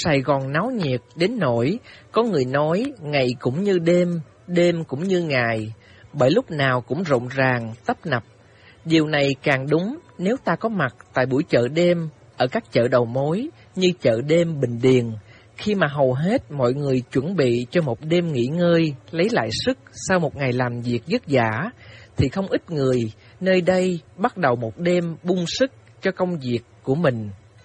Sài Gòn náo nhiệt đến nỗi có người nói ngày cũng như đêm, đêm cũng như ngày, bởi lúc nào cũng rộn ràng, tấp nập. Điều này càng đúng nếu ta có mặt tại buổi chợ đêm ở các chợ đầu mối như chợ đêm Bình Điền, khi mà hầu hết mọi người chuẩn bị cho một đêm nghỉ ngơi, lấy lại sức sau một ngày làm việc vất vả, thì không ít người nơi đây bắt đầu một đêm bung sức cho công việc của mình.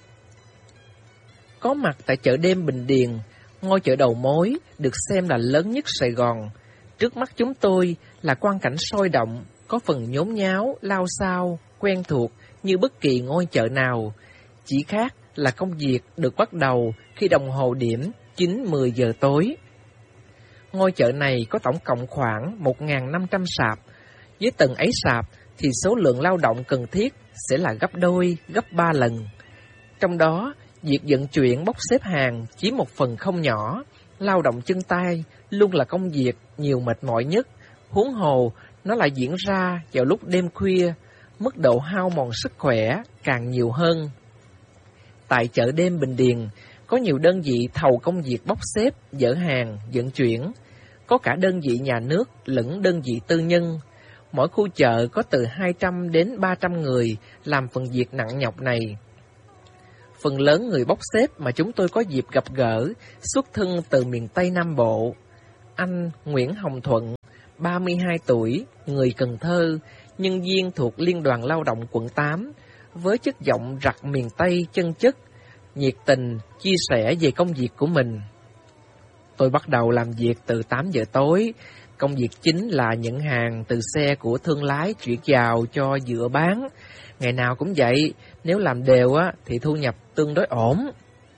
Có mặt tại chợ đêm Bình Điền, ngôi chợ đầu mối được xem là lớn nhất Sài Gòn. Trước mắt chúng tôi là quang cảnh sôi động, có phần nhốn nháo, lao xao, quen thuộc như bất kỳ ngôi chợ nào. Chỉ khác là công việc được bắt đầu khi đồng hồ điểm 9-10 giờ tối. Ngôi chợ này có tổng cộng khoảng 1.500 sạp. Với từng ấy sạp thì số lượng lao động cần thiết sẽ là gấp đôi, gấp 3 lần. Trong đó, việc vận chuyển bốc xếp hàng chiếm một phần không nhỏ. Lao động chân tay luôn là công việc nhiều mệt mỏi nhất. Huống hồ, nó lại diễn ra vào lúc đêm khuya, mức độ hao mòn sức khỏe càng nhiều hơn. Tại chợ đêm Bình Điền, có nhiều đơn vị thầu công việc bốc xếp, dỡ hàng, vận chuyển. Có cả đơn vị nhà nước lẫn đơn vị tư nhân. Mỗi khu chợ có từ 200 đến 300 người làm phần việc nặng nhọc này. Phần lớn người bốc xếp mà chúng tôi có dịp gặp gỡ xuất thân từ miền Tây Nam Bộ. Anh Nguyễn Hồng Thuận, 32 tuổi, người Cần Thơ, nhân viên thuộc Liên đoàn Lao động quận 8, với chất giọng rặt miền Tây chân chất, nhiệt tình, chia sẻ về công việc của mình. Tôi bắt đầu làm việc từ 8 giờ tối. Công việc chính là nhận hàng từ xe của thương lái chuyển vào cho dựa bán. Ngày nào cũng vậy, nếu làm đều thì thu nhập tương đối ổn.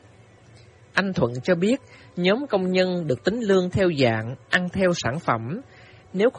Anh Thuận cho biết, nhóm công nhân được tính lương theo dạng ăn theo sản phẩm. Nếu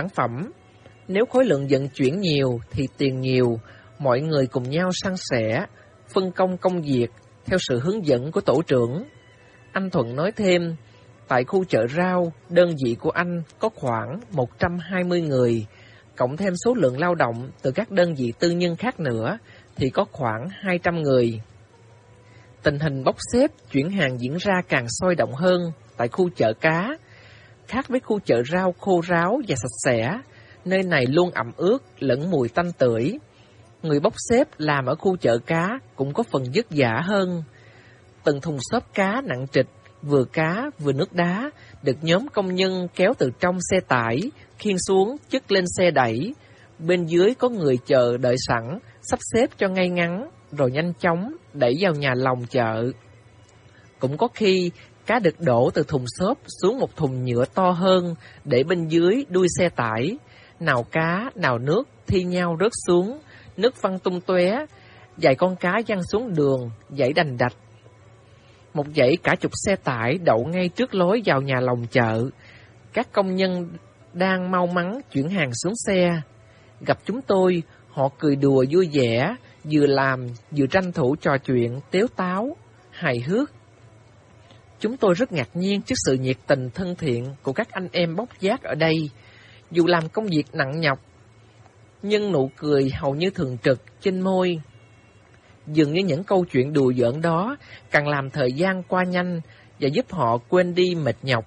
khối lượng vận chuyển nhiều thì tiền nhiều, mọi người cùng nhau san sẻ, phân công công việc theo sự hướng dẫn của tổ trưởng. Anh Thuận nói thêm, tại khu chợ rau, đơn vị của anh có khoảng 120 người, cộng thêm số lượng lao động từ các đơn vị tư nhân khác nữa thì có khoảng 200 người. Tình hình bốc xếp, chuyển hàng diễn ra càng sôi động hơn tại khu chợ cá. Khác với khu chợ rau khô ráo và sạch sẽ, nơi này luôn ẩm ướt lẫn mùi tanh tưởi. Người bốc xếp làm ở khu chợ cá cũng có phần vất vả hơn. Từng thùng xốp cá nặng trịch, vừa cá vừa nước đá, được nhóm công nhân kéo từ trong xe tải, khiêng xuống chất lên xe đẩy. Bên dưới có người chờ đợi sẵn, sắp xếp cho ngay ngắn, rồi nhanh chóng đẩy vào nhà lòng chợ. Cũng có khi cá được đổ từ thùng xốp xuống một thùng nhựa to hơn, để bên dưới đuôi xe tải. Nào cá, nào nước thi nhau rớt xuống, nước văng tung tóe, vài con cá văng xuống đường, dãy đành đạch. Một dãy cả chục xe tải đậu ngay trước lối vào nhà lòng chợ. Các công nhân đang mau mắn chuyển hàng xuống xe. Gặp chúng tôi, họ cười đùa vui vẻ, vừa làm vừa tranh thủ trò chuyện tếu táo, hài hước. Chúng tôi rất ngạc nhiên trước sự nhiệt tình thân thiện của các anh em bốc vác ở đây. Dù làm công việc nặng nhọc, nhưng nụ cười hầu như thường trực trên môi. Dường như những câu chuyện đùa giỡn đó càng làm thời gian qua nhanh và giúp họ quên đi mệt nhọc.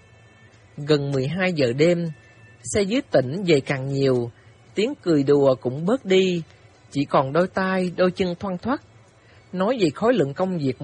Gần 12 giờ đêm, xe dưới tỉnh về càng nhiều, tiếng cười đùa cũng bớt đi, chỉ còn đôi tay, đôi chân thoăn thoắt. Nói về khối lượng công việc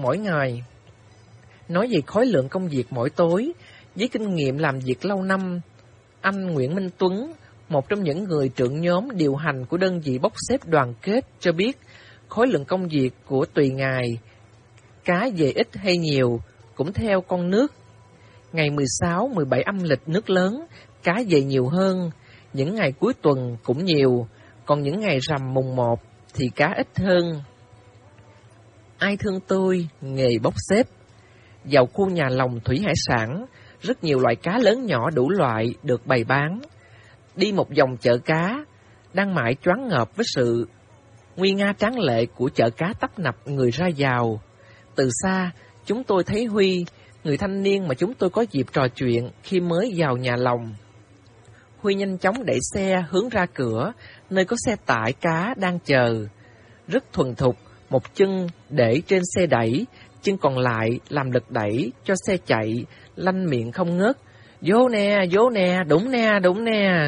mỗi tối, với kinh nghiệm làm việc lâu năm, anh Nguyễn Minh Tuấn, một trong những người trưởng nhóm điều hành của đơn vị bốc xếp đoàn kết, cho biết khối lượng công việc của tùy ngày, cá về ít hay nhiều cũng theo con nước. Ngày 16, 17 âm lịch nước lớn, cá về nhiều hơn. Những ngày cuối tuần cũng nhiều, còn những ngày rằm mùng 1 thì cá ít hơn. Ai thương tôi, nghề bốc xếp. Vào khu nhà lòng thủy hải sản, rất nhiều loại cá lớn nhỏ đủ loại được bày bán. Đi một vòng chợ cá, đang mãi choáng ngợp với sự nguy nga tráng lệ của chợ cá tấp nập người ra vào. Từ xa, chúng tôi thấy Huy, người thanh niên mà chúng tôi có dịp trò chuyện khi mới vào nhà lòng. Huy nhanh chóng đẩy xe hướng ra cửa, nơi có xe tải cá đang chờ. Rất thuần thục, một chân để trên xe đẩy, chân còn lại làm lực đẩy cho xe chạy, lanh miệng không ngớt. Vô nè, đúng nè.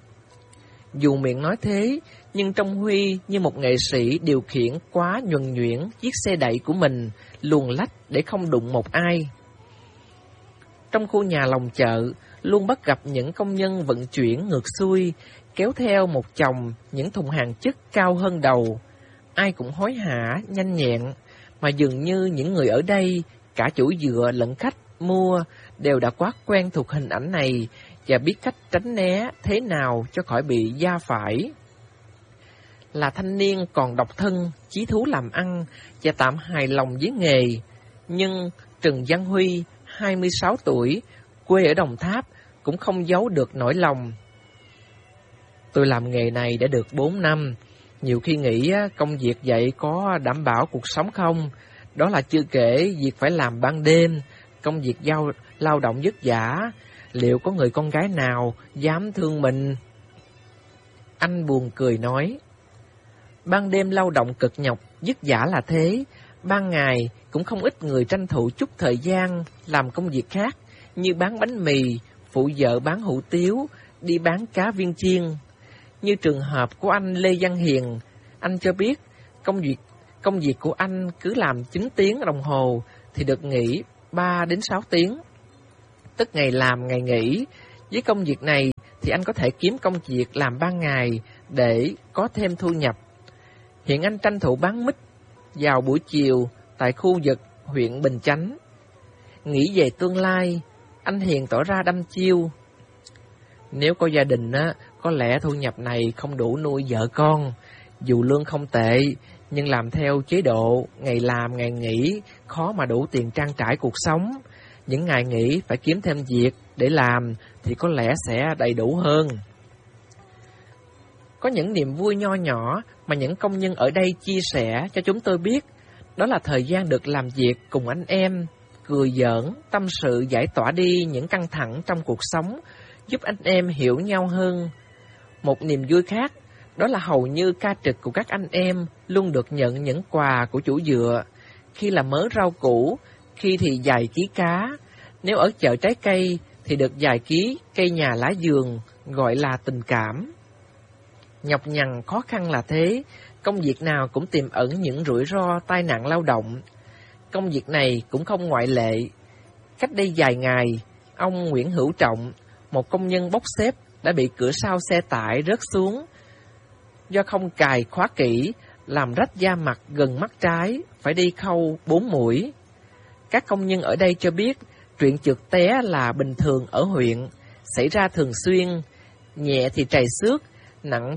Dù miệng nói thế, nhưng trong Huy như một nghệ sĩ điều khiển quá nhuần nhuyễn chiếc xe đẩy của mình, luồn lách để không đụng một ai. Trong khu nhà lòng chợ, luôn bắt gặp những công nhân vận chuyển ngược xuôi, kéo theo một chồng những thùng hàng chất cao hơn đầu. Ai cũng hối hả, nhanh nhẹn, mà dường như những người ở đây, cả chủ dựa lẫn khách mua, đều đã quá quen thuộc hình ảnh này và biết cách tránh né thế nào cho khỏi bị va phải. Là thanh niên còn độc thân, chí thú làm ăn và tạm hài lòng với nghề, nhưng Trần Văn Huy, 26 tuổi, quê ở Đồng Tháp, cũng không giấu được nỗi lòng. Tôi làm nghề này đã được 4 năm, nhiều khi nghĩ công việc vậy có đảm bảo cuộc sống không? Đó là chưa kể việc phải làm ban đêm, công việc lao động vất vả, liệu có người con gái nào dám thương mình? Anh buồn cười nói, ban đêm lao động cực nhọc, vất vả là thế, ban ngày cũng không ít người tranh thủ chút thời gian làm công việc khác, như bán bánh mì, phụ vợ bán hủ tiếu, đi bán cá viên chiên. Như trường hợp của anh Lê Văn Hiền, anh cho biết công việc của anh cứ làm 9 tiếng đồng hồ thì được nghỉ 3 đến 6 tiếng. Tức ngày làm ngày nghỉ. Với công việc này thì anh có thể kiếm công việc làm ban ngày để có thêm thu nhập. Hiện anh tranh thủ bán mít vào buổi chiều tại khu vực huyện Bình Chánh. Nghĩ về tương lai, anh Hiền tỏ ra đăm chiêu. Nếu có gia đình có lẽ thu nhập này không đủ nuôi vợ con. Dù lương không tệ, nhưng làm theo chế độ ngày làm ngày nghỉ khó mà đủ tiền trang trải cuộc sống. Những ngày nghỉ phải kiếm thêm việc để làm thì có lẽ sẽ đầy đủ hơn. Có những niềm vui nho nhỏ mà những công nhân ở đây chia sẻ cho chúng tôi biết. Đó là thời gian được làm việc cùng anh em, cười giỡn, tâm sự giải tỏa đi những căng thẳng trong cuộc sống, giúp anh em hiểu nhau hơn. Một niềm vui khác, đó là hầu như ca trực của các anh em luôn được nhận những quà của chủ dựa. Khi là mớ rau củ, khi thì vài ký cá. Nếu ở chợ trái cây thì được vài ký cây nhà lá vườn, gọi là tình cảm. Nhọc nhằn khó khăn là thế, công việc nào cũng tiềm ẩn những rủi ro tai nạn lao động. Công việc này cũng không ngoại lệ. Cách đây vài ngày, ông Nguyễn Hữu Trọng, một công nhân bốc xếp, đã bị cửa sau xe tải rớt xuống. Do không cài khóa kỹ, làm rách da mặt gần mắt trái, phải đi khâu 4 mũi. Các công nhân ở đây cho biết, chuyện trượt té là bình thường ở huyện, xảy ra thường xuyên, nhẹ thì trầy xước, nặng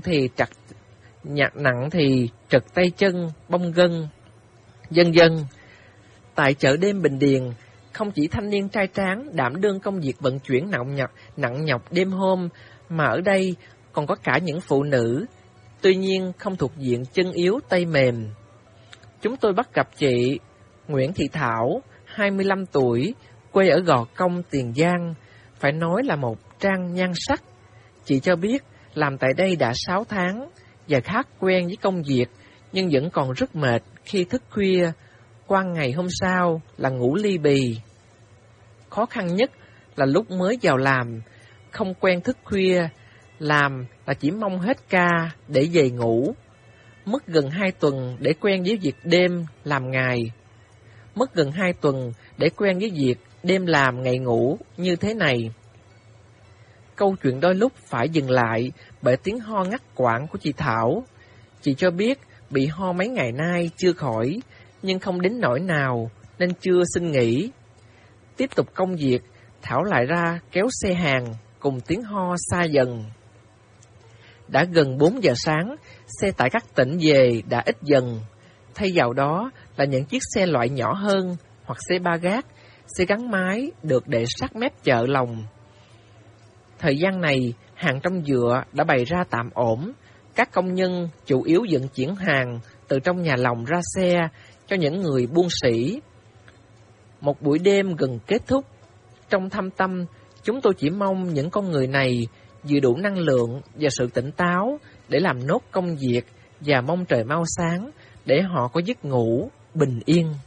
thì trật tay chân, bong gân, vân vân. Tại chợ đêm Bình Điền, không chỉ thanh niên trai tráng đảm đương công việc vận chuyển nặng nhọc đêm hôm, mà ở đây còn có cả những phụ nữ, tuy nhiên không thuộc diện chân yếu tay mềm. Chúng tôi bắt gặp chị Nguyễn Thị Thảo, 25 tuổi, quê ở Gò Công, Tiền Giang, phải nói là một trang nhan sắc. Chị cho biết làm tại đây đã 6 tháng và khá quen với công việc, nhưng vẫn còn rất mệt khi thức khuya, qua ngày hôm sau là ngủ li bì. Khó khăn nhất là lúc mới vào làm, không quen thức khuya, làm là chỉ mong hết ca để về ngủ. Mất gần 2 tuần để quen với việc đêm làm ngày. Mất gần 2 tuần để quen với việc đêm làm ngày ngủ như thế này. Câu chuyện đôi lúc phải dừng lại bởi tiếng ho ngắt quãng của chị Thảo. Chị cho biết bị ho mấy ngày nay chưa khỏi, nhưng không đến nỗi nào nên chưa xin nghỉ. Tiếp tục công việc, Thảo lại ra kéo xe hàng cùng tiếng ho xa dần. Đã gần 4 giờ sáng, xe tại các tỉnh về đã ít dần. Thay vào đó là những chiếc xe loại nhỏ hơn hoặc xe ba gác, xe gắn máy được để sát mép chợ lòng. Thời gian này, hàng trong dựa đã bày ra tạm ổn. Các công nhân chủ yếu vận chuyển hàng từ trong nhà lòng ra xe cho những người buôn sỉ. Một buổi đêm gần kết thúc. Trong thâm tâm, chúng tôi chỉ mong những con người này vừa đủ năng lượng và sự tỉnh táo để làm nốt công việc và mong trời mau sáng để họ có giấc ngủ bình yên.